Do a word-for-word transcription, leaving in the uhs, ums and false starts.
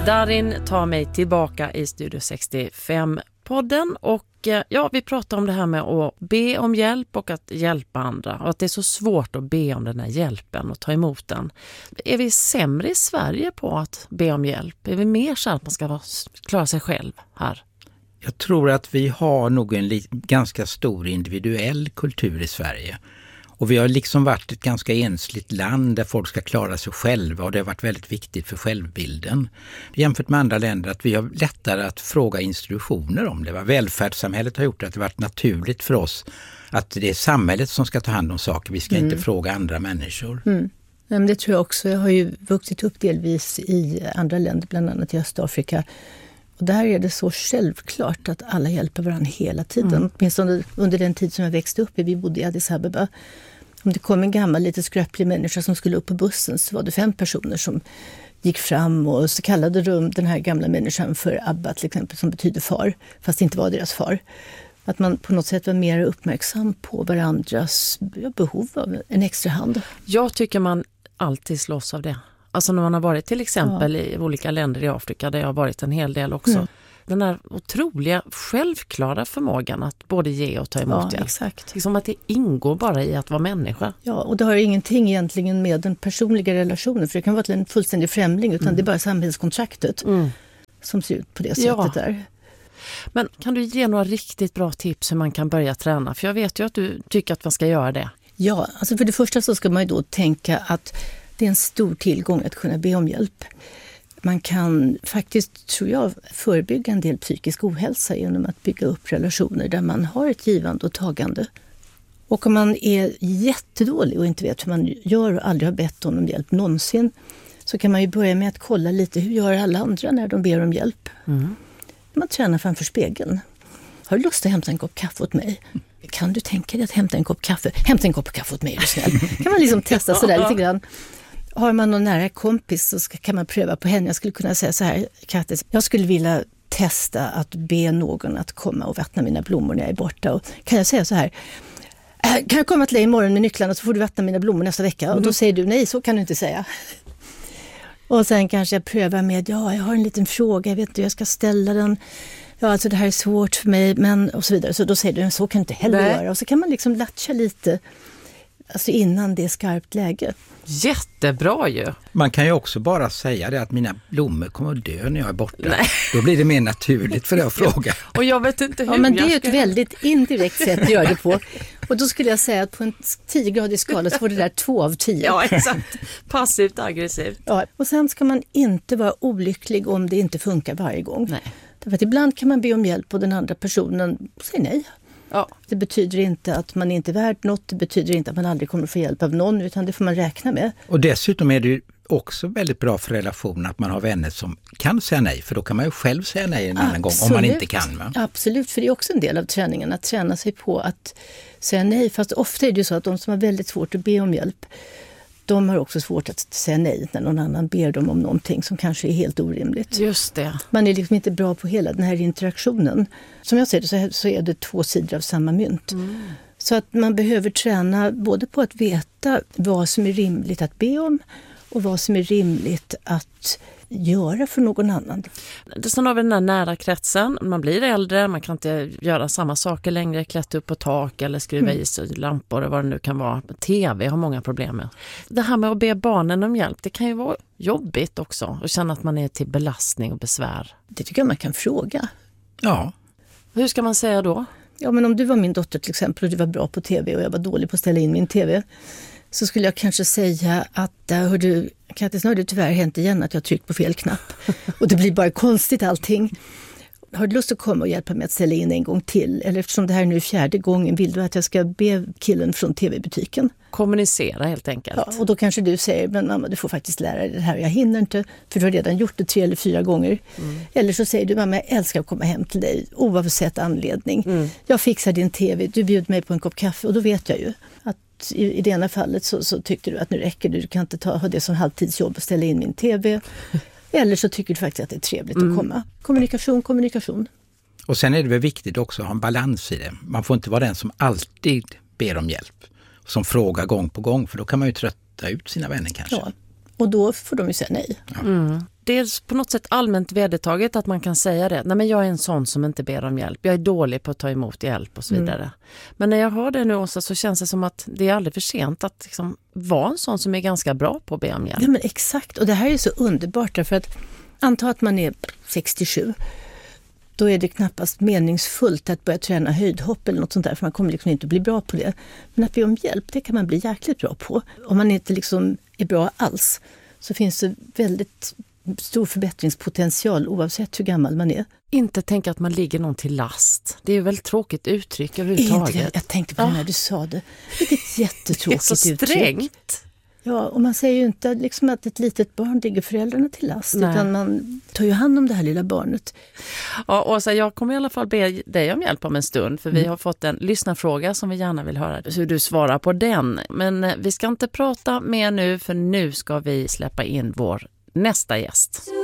Darin tar mig tillbaka i Studio sextiofem-podden och ja, vi pratar om det här med att be om hjälp och att hjälpa andra och att det är så svårt att be om den här hjälpen och ta emot den. Är vi sämre i Sverige på att be om hjälp? Är vi mer så att man ska vara, klara sig själv här? Jag tror att vi har nog en li- ganska stor individuell kultur i Sverige. Och vi har liksom varit ett ganska ensligt land där folk ska klara sig själva och det har varit väldigt viktigt för självbilden. Jämfört med andra länder att vi har lättare att fråga institutioner om det. Välfärdssamhället har gjort att det har varit naturligt för oss att det är samhället som ska ta hand om saker. Vi ska mm. inte fråga andra människor. Mm. Men det tror jag också. Jag har ju vuxit upp delvis i andra länder, bland annat i Östafrika. Och där är det så självklart att alla hjälper varandra hela tiden. Mm. Åtminstone under den tid som jag växte upp i, vi bodde i Addis Abeba. Om det kom en gammal, lite skröplig människa som skulle upp på bussen så var det fem personer som gick fram och så kallade de den här gamla människan för Abba till exempel, som betyder far, fast det inte var deras far. Att man på något sätt var mer uppmärksam på varandras behov av en extra hand. Jag tycker man alltid slåss av det. Alltså när man har varit till exempel ja. i olika länder i Afrika där jag har varit en hel del också. Mm. Den här otroliga självklara förmågan att både ge och ta emot ja, hjälp. Exakt. Liksom att det ingår bara i att vara människa. Ja, och det har ingenting egentligen med den personliga relationen. För det kan vara till en fullständig främling utan mm. det är bara samhällskontraktet mm. som ser ut på det sättet ja. där. Men kan du ge några riktigt bra tips hur man kan börja träna? För jag vet ju att du tycker att man ska göra det. Ja, alltså för det första så ska man ju då tänka att det är en stor tillgång att kunna be om hjälp. Man kan faktiskt, tror jag, förebygga en del psykisk ohälsa genom att bygga upp relationer där man har ett givande och tagande. Och om man är jättedålig och inte vet hur man gör och aldrig har bett om hjälp någonsin så kan man ju börja med att kolla lite hur gör alla andra när de ber om hjälp. Mm. Man tränar framför spegeln. Har du lust att hämta en kopp kaffe åt mig? Kan du tänka dig att hämta en kopp kaffe? Hämta en kopp kaffe åt mig, är du snäll. Kan man liksom testa sådär lite grann. Har man någon nära kompis så ska, kan man pröva på henne. Jag skulle kunna säga så här, Kattis, jag skulle vilja testa att be någon att komma och vattna mina blommor när jag är borta. Och kan jag säga så här, kan jag komma till dig imorgon med nycklarna så får du vattna mina blommor nästa vecka? Mm. Och då säger du, nej, så kan du inte säga. Och sen kanske jag prövar med, ja, jag har en liten fråga, jag vet inte hur jag ska ställa den. Ja, alltså det här är svårt för mig, men och så vidare. Så då säger du, så kan du inte heller nej. göra. Och så kan man liksom latcha lite. Alltså innan det är skarpt läge. Jättebra ju. Man kan ju också bara säga det att mina blommor kommer att dö när jag är borta. Nej. Då blir det mer naturligt för dig att fråga. Och jag vet inte hur ja, men det jag är ska... ett väldigt indirekt sätt att göra det på. Och då skulle jag säga att på en tio-gradig skala så får det där två av tio. Ja, exakt. Passivt aggressivt. Ja, och sen ska man inte vara olycklig om det inte funkar varje gång. Nej. Därför att ibland kan man be om hjälp och den andra personen säger nej. Ja. Det betyder inte att man inte är värd något, det betyder inte att man aldrig kommer få hjälp av någon, utan det får man räkna med. Och dessutom är det ju också väldigt bra för relationen att man har vänner som kan säga nej, för då kan man ju själv säga nej en annan Absolut. gång om man inte kan. Va? Absolut, för det är också en del av träningen att träna sig på att säga nej, fast ofta är det ju så att de som har väldigt svårt att be om hjälp, de har också svårt att säga nej när någon annan ber dem om någonting som kanske är helt orimligt. Just det. Man är liksom inte bra på hela den här interaktionen. Som jag ser det så, här, så är det två sidor av samma mynt. Mm. Så att man behöver träna både på att veta vad som är rimligt att be om och vad som är rimligt att göra för någon annan. Sen har vi den här nära kretsen. Man blir äldre, man kan inte göra samma saker längre, klättra upp på tak eller skruva mm. i sig lampor och vad det nu kan vara. T V har många problem med. Det här med att be barnen om hjälp, det kan ju vara jobbigt också och känna att man är till belastning och besvär. Det tycker jag man kan fråga. Ja. Hur ska man säga då? Ja, men om du var min dotter till exempel och du var bra på tv och jag var dålig på att ställa in min tv, så skulle jag kanske säga att hör du, Kattis, nu har det tyvärr hänt igen att jag har tryckt på fel knapp. Och det blir bara konstigt allting. Har du lust att komma och hjälpa mig att ställa in en gång till? Eller eftersom det här nu är fjärde gången, vill du att jag ska be killen från tv-butiken? Kommunicera helt enkelt. Ja, och då kanske du säger, men mamma, du får faktiskt lära dig det här. Jag hinner inte, för du har redan gjort det tre eller fyra gånger. Mm. Eller så säger du, mamma, jag älskar att komma hem till dig oavsett anledning. Mm. Jag fixar din tv, du bjuder mig på en kopp kaffe och då vet jag ju att I, i det ena fallet så, så tyckte du att nu räcker det, du kan inte ta, ha det som halvtidsjobb och ställa in min tv. Eller så tycker du faktiskt att det är trevligt mm. att komma. Kommunikation, kommunikation. Och sen är det väl viktigt också att ha en balans i det. Man får inte vara den som alltid ber om hjälp. Som frågar gång på gång, för då kan man ju trötta ut sina vänner kanske. Ja, och då får de ju säga nej. Ja. Mm. det är på något sätt allmänt vedertaget att man kan säga det. Nej, men jag är en sån som inte ber om hjälp. Jag är dålig på att ta emot hjälp och så vidare. Mm. Men när jag hör det nu också så känns det som att det är aldrig för sent att liksom vara en sån som är ganska bra på att be om hjälp. Ja, men exakt. Och det här är så underbart därför att anta att man är sextiosju. Då är det knappast meningsfullt att börja träna höjdhopp eller något sånt där, för man kommer liksom inte bli bra på det. Men att be om hjälp, det kan man bli jäkligt bra på. Om man inte liksom är bra alls så finns det väldigt stor förbättringspotential oavsett hur gammal man är. Inte tänka att man ligger någon till last. Det är väl ett tråkigt uttryck överhuvudtaget. Inte, jag tänkte på det när du sa det. Vilket jättetråkigt uttryck. Det är så strängt. Ja, och man säger ju inte liksom att ett litet barn ligger föräldrarna till last. Nej. Utan man tar ju hand om det här lilla barnet. Ja, och så jag kommer i alla fall be dig om hjälp om en stund. För mm. vi har fått en lyssnarfråga som vi gärna vill höra hur du svarar på den. Men vi ska inte prata mer nu, för nu ska vi släppa in vår nästa gäst.